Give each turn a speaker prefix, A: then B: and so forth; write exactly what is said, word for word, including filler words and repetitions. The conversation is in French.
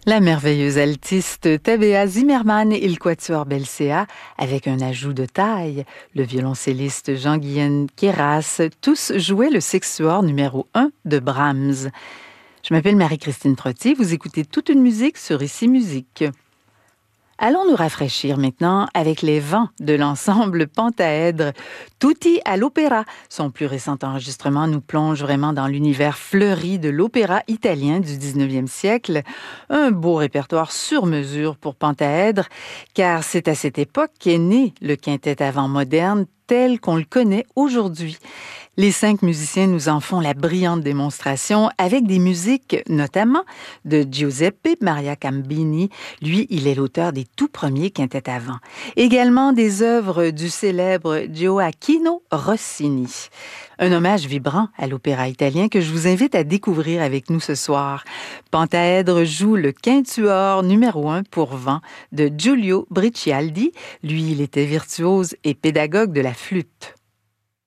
A: La merveilleuse altiste Tabea Zimmermann et le quatuor Belcea, avec un ajout de taille. Le violoncelliste Jean-Guyen Queyras, tous jouaient le sextuor numéro un de Brahms. Je m'appelle Marie-Christine Trottier, vous écoutez toute une musique sur Ici Musique. Allons nous rafraîchir maintenant avec les vents de l'ensemble Pentaèdre. Tutti à l'opéra. Son plus récent enregistrement nous plonge vraiment dans l'univers fleuri de l'opéra italien du dix-neuvième siècle. Un beau répertoire sur mesure pour Pentaèdre, car c'est à cette époque qu'est né le quintet à vent moderne tel qu'on le connaît aujourd'hui. Les cinq musiciens nous en font la brillante démonstration avec des musiques notamment de Giuseppe Maria Cambini. Lui, il est l'auteur des tout premiers quintets à vent. Également des œuvres du célèbre Gioacchino Rossini. Un hommage vibrant à l'opéra italien que je vous invite à découvrir avec nous ce soir. Pentaèdre joue le quintuor numéro un pour vent de Giulio Bricialdi. Lui, il était virtuose et pédagogue de la flûte.